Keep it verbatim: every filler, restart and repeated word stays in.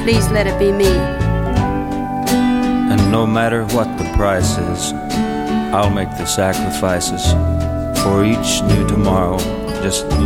Please let it be me. And no matter what the price is, I'll make the sacrifices for each new tomorrow. Just